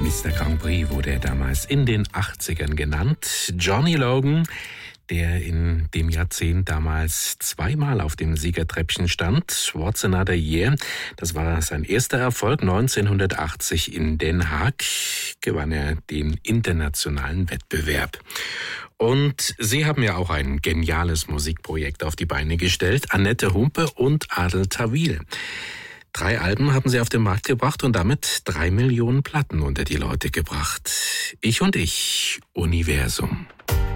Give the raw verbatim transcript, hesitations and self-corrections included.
Mister Grand Prix wurde er damals in den achtzigern genannt. Johnny Logan, der in dem Jahrzehnt damals zweimal auf dem Siegertreppchen stand. What's Another Year? Das war sein erster Erfolg. neunzehnhundertachtzig in Den Haag gewann er den internationalen Wettbewerb. Und sie haben ja auch ein geniales Musikprojekt auf die Beine gestellt. Annette Humpe und Adel Tawil. Drei Alben haben sie auf den Markt gebracht und damit drei Millionen Platten unter die Leute gebracht. Ich und ich, Universum.